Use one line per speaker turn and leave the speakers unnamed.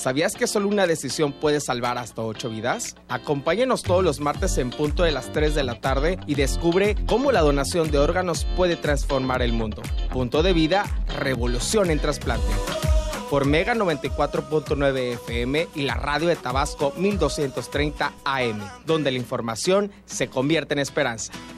¿Sabías que solo una decisión puede salvar hasta 8 vidas? Acompáñanos todos los martes en punto de las 3 de la tarde y descubre cómo la donación de órganos puede transformar el mundo. Punto de Vida, revolución en trasplante. Por Mega 94.9 FM y la radio de Tabasco 1230 AM, donde la información se convierte en esperanza.